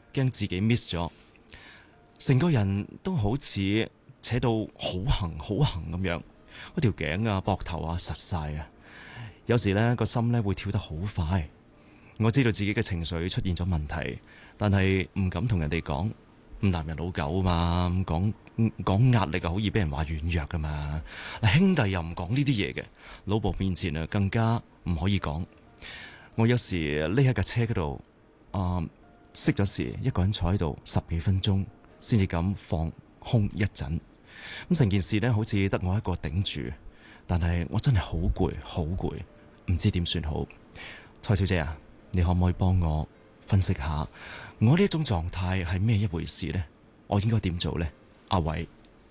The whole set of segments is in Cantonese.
驚自己 miss 咗，成個人都好似扯到好行咁樣，嗰條頸啊、膊頭啊實晒啊，有時呢個心呢會跳得好快。我知道自己嘅情緒出現咗問題，但係唔敢同人哋講。男人老狗嘛，講壓力啊，好易俾人話軟弱噶嘛。兄弟又唔講呢啲嘢嘅，老婆面前啊更加唔可以講。我有時匿喺架車嗰度，熄咗匙，一個人坐喺度10幾分鐘，先至敢放空一陣。咁成件事呢，好似得我一個頂住，但係我真係好攰，唔知點算好。蔡小姐啊，你可唔可以幫我分析下我呢種狀態係咩一回事呢？我應該點做呢？阿偉，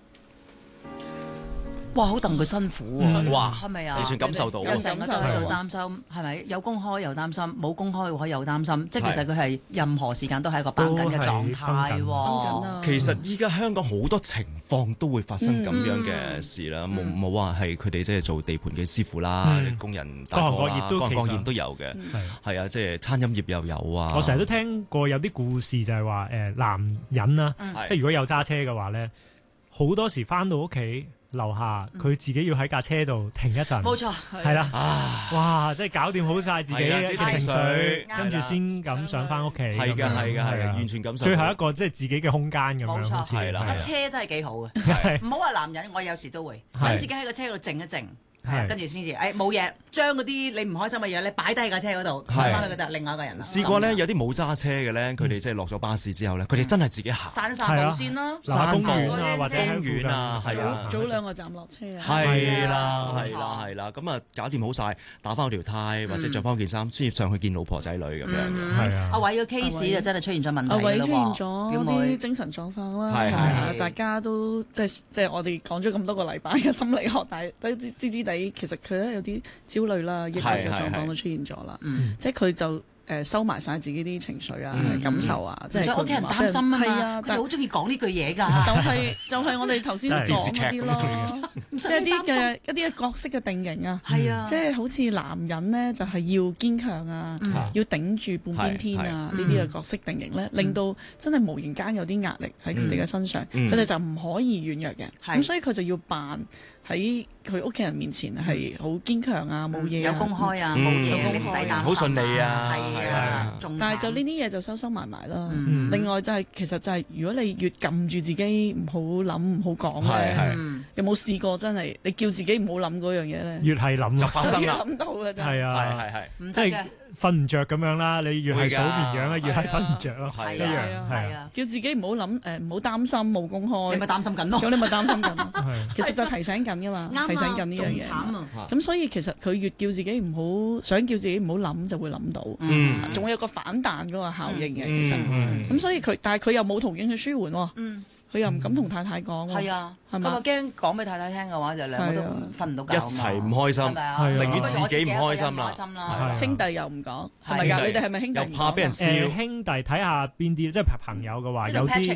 哇，好戥佢辛苦喎！ 哇， 係咪啊？ 你算感受到， 又成日都喺度擔心，係咪有公開又擔心，冇公開嘅話又擔心，即係其實佢係任何時間都係一個繃緊嘅狀態喎。 其實依家香港好多情況都會發生咁樣嘅事啦，冇話係佢哋即係做地盤嘅師傅啦、工人大哥啦，各行各業都有嘅，係啊，即係餐飲業又有啊。 我成日都聽過有啲故事就係話男人啦，即係如果有揸車嘅話咧，好多時翻到屋企樓下佢自己要喺架車度停一陣， 冇錯， 係啦，哇！即係搞掂好晒自己嘅情緒，跟住先咁上翻屋企。 係嘅，完全感受。 最後一個即係自己嘅空間咁樣，好似係啦。 架車真係幾好嘅，唔好話男人，我有時都會等自己喺個車度靜一靜。跟住先至，冇嘢，將嗰啲你唔開心嘅嘢咧擺低喺架車嗰度，翻翻去就另外一個人啦。 試過咧，有啲冇揸車嘅咧，佢哋即係落咗巴士之後咧，佢哋真係自己行， 散步先啦， 公園啊或者公園啊，係啊， 早2個站落車啊， 係啦，咁啊搞掂好晒，打翻條呔或者着翻件衫，先至上去見老婆仔女咁樣。 係啊， 阿偉嘅 case 就真係出現咗問題啦。 阿偉出現咗啲精神狀況啦，係大家都即係我哋講咗咁多個禮拜嘅心理學，但係都知地其實佢咧有啲焦慮啦、抑鬱嘅狀況都出現咗啦，即係佢就收埋晒自己啲情緒啊、感受啊，即係屋企人擔心啊嘛，佢哋好中意講呢句嘢㗎。 就係我哋頭先講嗰啲咯，即係一啲角色嘅定型啊，即係好似男人咧就係要堅強啊，要頂住半邊天啊呢啲嘅角色定型咧，令到真係無形間有啲壓力喺佢哋嘅身上，佢哋就唔可以軟弱嘅，咁所以佢就要扮喺佢屋企人面前係好堅強啊，冇嘢有公開啊，冇嘢，你唔使擔心， 好順利啊， 係啊， 但係就呢啲嘢就收埋啦。另外就係其實就係如果你越撳住自己唔好諗唔好講咧，有冇試過真係你叫自己唔好諗嗰樣嘢咧？ 越係諗就發生啦， 諗到嘅真係啊， 係即係瞓唔着咁樣啦。你越係數綿羊咧，越係瞓唔着咯，一樣係啊。 叫自己唔好諗唔好擔心冇公開， 你咪擔心緊咯。 咁你咪擔心緊，其實就提醒緊㗎嘛，提醒緊呢樣嘢。咁所以其實佢越叫自己唔好想叫自己唔好諗，就會諗到，仲會有個反彈嗰個效應嘅。其實咁所以但係佢又冇途徑去舒緩喎。佢又唔敢同太太講喎。 係啊，咁啊驚講俾太太聽嘅話，就兩個都瞓唔到覺， 一齊唔開心，寧願自己唔開心啦。 兄弟又唔講，係咪㗎？你哋係咪兄弟？ 又怕俾人笑。 兄弟睇下邊啲，即係朋友嘅話，有啲。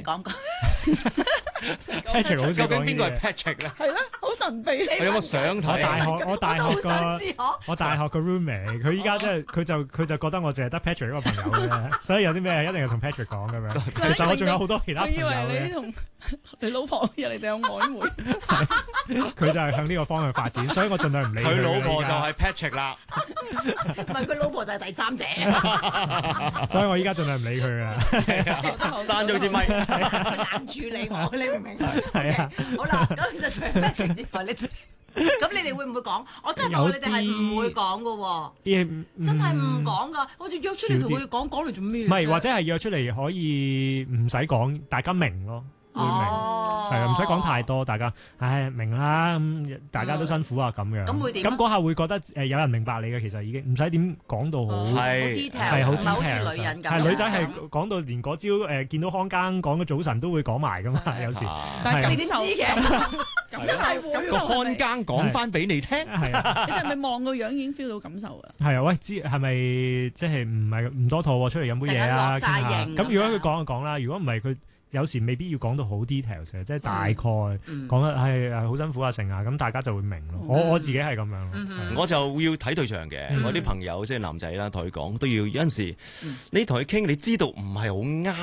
Patrick 究竟邊個係 Patrick 咧？ 係啦，好神秘。 我有個相睇。 我大學個 roommate， 佢依家即係佢就覺得我淨係得 Patrick 一個朋友嘅，所以有啲咩一定要同 Patrick 講咁樣。其實我仲有好多其他朋友嘅。 佢以為你同你老婆你哋有曖昧。 佢就係向呢個方向發展，所以我盡量唔理佢。 佢老婆就係 Patrick 啦。 唔係，佢老婆就係第三者。 所以我依家盡量唔理佢啦。 閂咗支咪。 佢冷處理我，你明唔明？ 係啊。 好啦，咁其實除咗 Patrick 之外，咁你哋會唔會講？我真係發覺你哋係唔會講㗎喎。真係唔講㗎，好似約出嚟同佢講嚟做咩？ 唔係，或者係約出嚟可以唔使講，大家明咯。會明，係啊，唔使講太多，大家，明啦，咁大家都辛苦啊，咁樣。咁會點？咁嗰下會覺得有人明白你嘅，其實已經唔使點講到好， 係好 detail，唔係好似女人咁。 係女仔係講到連嗰朝見到康更講嘅早晨都會講埋噶嘛，有時。 但係你點知嘅？ 咁真係會個看更講翻俾你聽， 係啊，你係咪望個樣已經 feel 到感受啊？ 係啊，喂，知係咪即係唔多肚出嚟飲杯嘢啊？咁如果佢講就講啦，如果唔係佢。有時未必要講到好 detail 嘅，即係大概講得係好辛苦啊成啊，咁大家就會明咯。我自己係咁樣咯， 我就要睇對象嘅。我啲朋友即係男仔啦，同佢講都要有陣時，你同佢傾，你知道唔係好啱